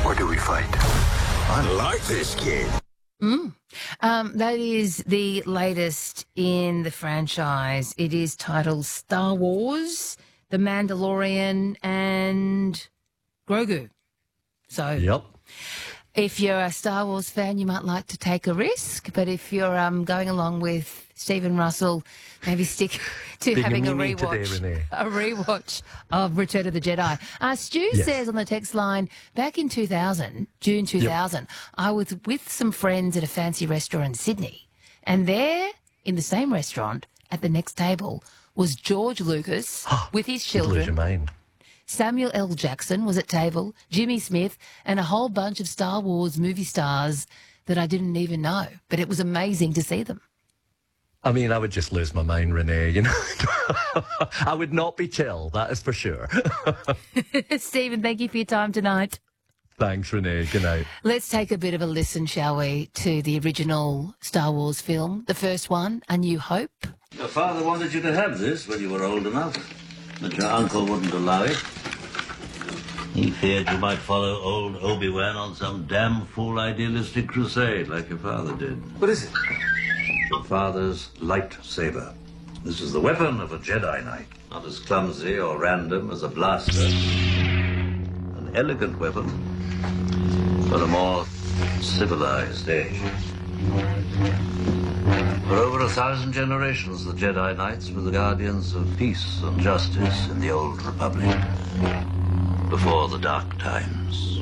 Or do we fight? I like this kid. That is the latest in the franchise. It is titled Star Wars, The Mandalorian, and Grogu. So, Yep. if you're a Star Wars fan, you might like to take a risk. But if you're going along with Stephen Russell, maybe stick to Being having a meanie today, rewatch. Renee. A rewatch of Return of the Jedi. Stu Yes. says on the text line, back in 2000, June 2000, I was with some friends at a fancy restaurant in Sydney. And there, in the same restaurant, at the next table, was George Lucas with his You'd lose your children. mind. Samuel L. Jackson was at table, Jimmy Smith, and a whole bunch of Star Wars movie stars that I didn't even know. But it was amazing to see them. I mean, I would just lose my mind, Renee, you know. I would not be chill, that is for sure. Stephen, thank you for your time tonight. Thanks, Renee. Good night. Let's take a bit of a listen, shall we, to the original Star Wars film, the first one, A New Hope. Your father wanted you to have this when you were old enough, but your uncle wouldn't allow it. He feared you might follow old Obi-Wan on some damn fool idealistic crusade like your father did. What is it? Your father's lightsaber. This is the weapon of a Jedi Knight. Not as clumsy or random as a blaster. An elegant weapon for a more civilized age. For over 1,000 generations, the Jedi Knights were the guardians of peace and justice in the Old Republic. Before the Dark Times.